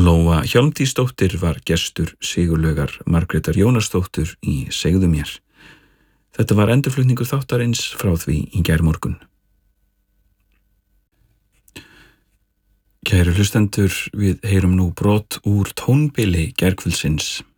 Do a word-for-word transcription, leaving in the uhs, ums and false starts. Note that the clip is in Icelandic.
Lóa Hjálmtýsdóttir var gestur Sigurlaugar Margrétar Jónasdóttur í Segðu mér. Þetta var endurflutningur þáttarins frá því í gærmorgun. Kæru hlustendur, við heyrum nú brot úr tónbili gærkvöldsins.